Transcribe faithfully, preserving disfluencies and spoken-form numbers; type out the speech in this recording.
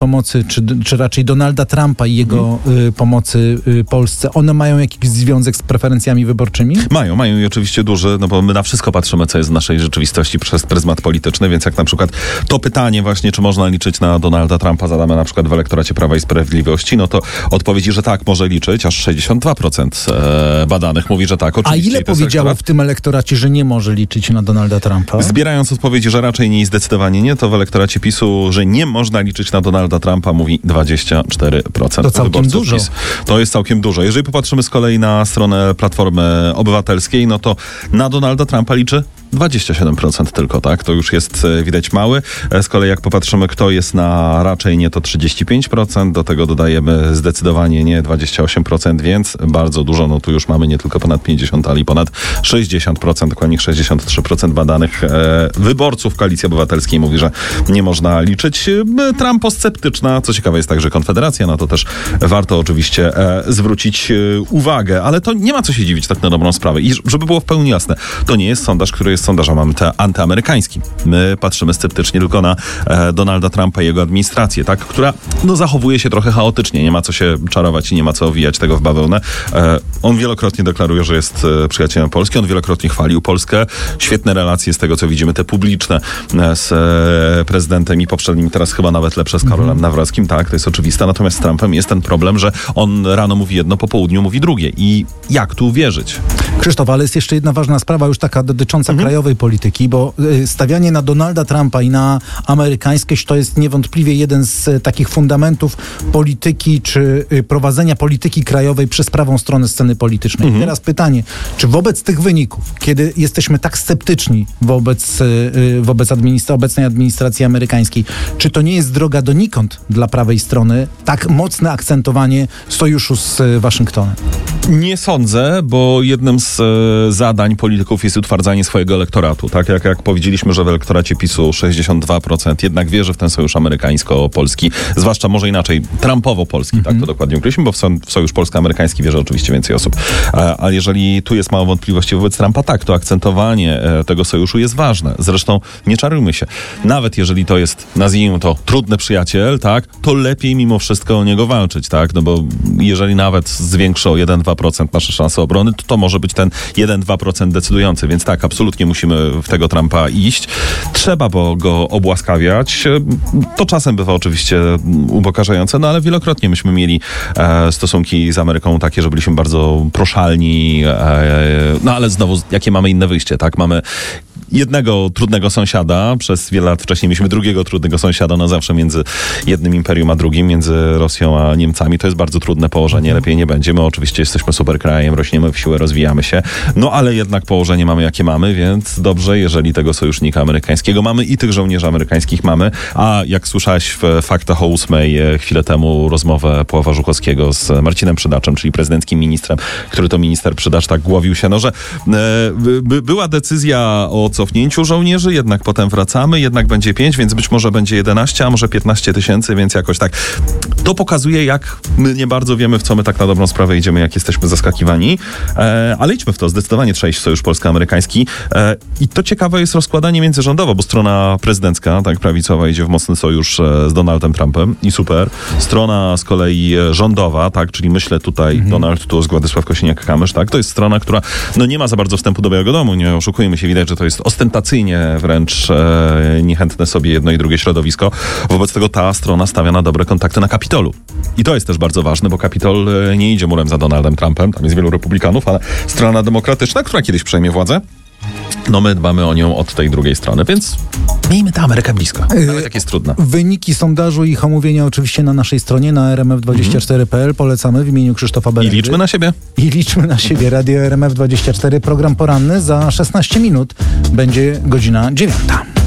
pomocy, czy, czy raczej Donalda Trumpa i jego hmm. y, pomocy y, Polsce, one mają jakiś związek z preferencjami wyborczymi? Mają, mają i oczywiście duży, no bo my na wszystko patrzymy, co jest w naszej rzeczywistości przez pryzmat polityczny, więc jak na przykład to pytanie właśnie, czy można liczyć na Donalda Trumpa, zadamy na przykład w elektoracie Prawa i Sprawiedliwości, no to odpowiedzi, że tak, może liczyć, aż sześćdziesiąt dwa procent badanych mówi, że tak. Oczywiście. A ile powiedziało elektorat... w tym elektoracie, że nie może liczyć na Donalda Trumpa? Zbierając odpowiedzi, że raczej nie i zdecydowanie nie, to w elektoracie PiSu, że nie można liczyć na Donalda Trumpa, mówi dwadzieścia cztery procent. To całkiem dużo. PiS. To jest całkiem dużo. Jeżeli popatrzymy z kolei na stronę Platformy Obywatelskiej, no to na Donalda Trumpa liczy dwadzieścia siedem procent tylko, tak? To już jest widać mały. Z kolei jak popatrzymy, kto jest na raczej nie, to trzydzieści pięć procent. Do tego dodajemy zdecydowanie nie dwadzieścia osiem procent, więc bardzo dużo. No tu już mamy nie tylko ponad pięćdziesiąt, ale i ponad sześćdziesiąt procent, dokładnie sześćdziesiąt trzy procent badanych e, wyborców Koalicji Obywatelskiej mówi, że nie można liczyć. Trumposceptyczna. Co ciekawe jest także Konfederacja, no to też warto oczywiście e, zwrócić e, uwagę, ale to nie ma co się dziwić tak na dobrą sprawę. I żeby było w pełni jasne, to nie jest sondaż, który jest sondażem antyamerykańskim. My patrzymy sceptycznie tylko na e, Donalda Trumpa i jego administrację, tak, która no, zachowuje się trochę chaotycznie. Nie ma co się czarować i nie ma co owijać tego w bawełnę. E, on wielokrotnie deklaruje, że jest e, przyjacielem Polski. On wielokrotnie chwalił Polskę. Świetne relacje z tego, co widzimy, te publiczne e, z e, prezydentem i poprzednim, teraz chyba nawet lepsze z Karolem mm-hmm. Nawrockim. Tak, to jest oczywiste. Natomiast z Trumpem jest ten problem, że on rano mówi jedno, po południu mówi drugie. I jak tu wierzyć? Krzysztof, ale jest jeszcze jedna ważna sprawa, już taka dotycząca mm-hmm. krajowej polityki, bo stawianie na Donalda Trumpa i na amerykańskość to jest niewątpliwie jeden z takich fundamentów polityki, czy prowadzenia polityki krajowej przez prawą stronę sceny politycznej. Mhm. I teraz pytanie, czy wobec tych wyników, kiedy jesteśmy tak sceptyczni wobec, wobec administra- obecnej administracji amerykańskiej, czy to nie jest droga donikąd dla prawej strony, tak mocne akcentowanie sojuszu z Waszyngtonem? Nie sądzę, bo jednym z e, zadań polityków jest utwardzanie swojego elektoratu. Tak jak, jak powiedzieliśmy, że w elektoracie PiSu sześćdziesiąt dwa procent jednak wierzy w ten sojusz amerykańsko-polski, zwłaszcza może inaczej, Trumpowo-polski, mm-hmm. tak to dokładnie określimy, bo w, so, w sojusz polsko-amerykański wierzy oczywiście więcej osób. A, a jeżeli tu jest mało wątpliwości wobec Trumpa, tak, to akcentowanie e, tego sojuszu jest ważne. Zresztą nie czarujmy się. Nawet jeżeli to jest, nazwijmy to, trudny przyjaciel, tak, to lepiej mimo wszystko o niego walczyć, tak, no bo jeżeli nawet zwiększy o jeden do dwóch procent nasze szanse obrony, to to może być ten jeden do dwóch procent decydujący, więc tak, absolutnie musimy w tego Trumpa iść. Trzeba bo go obłaskawiać. To czasem bywa oczywiście upokarzające, no ale wielokrotnie myśmy mieli e, stosunki z Ameryką takie, że byliśmy bardzo proszalni, e, no ale znowu, jakie mamy inne wyjście, tak? Mamy jednego trudnego sąsiada, przez wiele lat wcześniej mieliśmy drugiego trudnego sąsiada, no zawsze między jednym imperium a drugim, między Rosją a Niemcami. To jest bardzo trudne położenie, lepiej nie będzie. My oczywiście jesteśmy super krajem, rośniemy w siłę, rozwijamy się, no ale jednak położenie mamy jakie mamy, więc dobrze, jeżeli tego sojusznika amerykańskiego mamy i tych żołnierzy amerykańskich mamy, a jak słyszałeś w Faktach o ósmej chwilę temu rozmowę Poława Żuchowskiego z Marcinem Przydaczem, czyli prezydenckim ministrem, który to minister Przydacz tak głowił się, no że e, by, była decyzja o cofnięciu żołnierzy, jednak potem wracamy, jednak będzie pięć, więc być może będzie jedenaście, a może piętnaście tysięcy, więc jakoś tak. To pokazuje, jak my nie bardzo wiemy, w co my tak na dobrą sprawę idziemy, jak jesteśmy zaskakiwani, e, ale idźmy w to. Zdecydowanie trzeba iść w sojusz polsko-amerykański e, i to ciekawe jest rozkładanie międzyrządowo, bo strona prezydencka, tak prawicowa, idzie w mocny sojusz e, z Donaldem Trumpem i super. Strona z kolei rządowa, tak, czyli myślę tutaj mhm. Donald Tusk, Władysław Kosiniak-Kamysz, tak, to jest strona, która no nie ma za bardzo wstępu do Białego Domu, nie oszukujmy się, widać, że to jest ostentacyjnie wręcz e, niechętne sobie jedno i drugie środowisko. Wobec tego ta strona stawia na dobre kontakty na Kapitolu. I to jest też bardzo ważne, bo Kapitol e, nie idzie murem za Donaldem Trumpem, tam jest wielu republikanów, ale strona demokratyczna, która kiedyś przejmie władzę, no my dbamy o nią od tej drugiej strony, więc miejmy tę Amerykę blisko, nawet jak jest trudna. Wyniki sondażu i ich omówienia oczywiście na naszej stronie, na R M F dwadzieścia cztery kropka p l. Polecamy w imieniu Krzysztofa Berendy. I liczmy na siebie. I liczmy na siebie. Radio R M F dwadzieścia cztery, program poranny za szesnaście minut. Będzie godzina dziewiąta.